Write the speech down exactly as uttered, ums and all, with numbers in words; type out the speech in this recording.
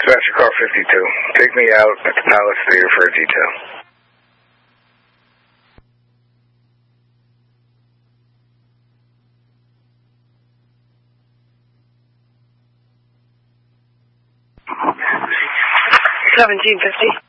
Dispatcher car fifty-two. Take me out at the Palace Theater for a detail. seventeen fifty.